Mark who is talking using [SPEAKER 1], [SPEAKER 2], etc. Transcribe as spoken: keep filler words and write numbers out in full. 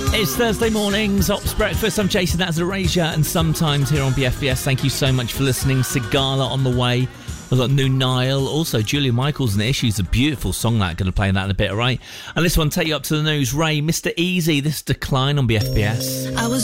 [SPEAKER 1] It's Thursday mornings, Ops Breakfast. I'm Jason Azarasia, and sometimes here on B F B S. Thank you so much for listening. Sigala on the way. We've got New Nile, also Julia Michaels and Issues, a beautiful song that. Going to play that in a bit, all right? And this one, take you up to the news. Ray, Mister Easy, this Decline on B F B S.
[SPEAKER 2] I was